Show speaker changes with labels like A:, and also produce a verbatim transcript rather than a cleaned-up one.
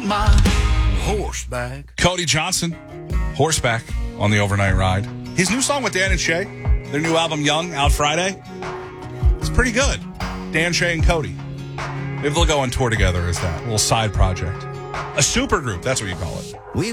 A: want my horseback.
B: Cody Johnson, Horseback on the Overnight Ride. His new song with Dan and Shay, their new album Young, out Friday. It's pretty good. Dan, Shay, and Cody. Maybe they'll go on tour together as that little side project. A super group, that's what you call it.
A: We